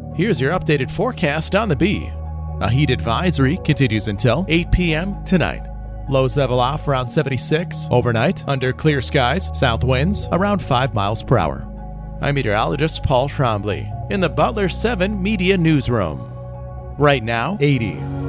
Here's your updated forecast on the Bee. A heat advisory continues until 8 p.m. tonight. Lows level off around 76 overnight under clear skies, south winds around 5 miles per hour. I'm meteorologist Paul Trombley in the Butler 7 Media Newsroom. Right now, 80.